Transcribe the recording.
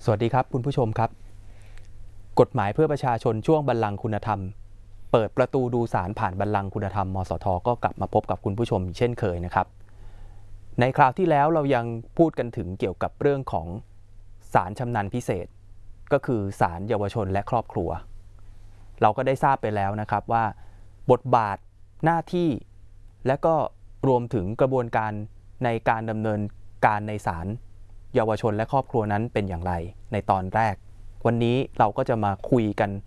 สวัสดีครับคุณผู้ชมครับกฎหมายเพื่อประชาชนช่วงบัลลังก์คุณธรรมเปิดประตูดูศาลผ่านบัลลังก์คุณธรรมมสทก็กลับมาพบกับคุณผู้ชมเช่นเคยนะครับในคราวที่แล้วเรายังพูดกันถึงเกี่ยวกับเรื่องของศาลชำนาญพิเศษก็คือศาลเยาวชนและครอบครัวเราก็ได้ทราบไปแล้วนะครับว่าบทบาทหน้าที่และก็รวมถึงกระบวนการในการดำเนินการในศาลเยาวชนและครอบครัวนั้นเป็นอย่างไรในตอนแรกวันนี้เราก็จะมาคุยกัน